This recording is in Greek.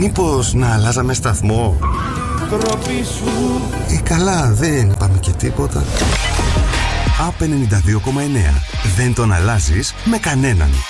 Μήπως να αλλάζαμε σταθμό? Καλά, δεν πάμε και τίποτα. ΑΠ 92,9. Δεν τον αλλάζεις με κανέναν.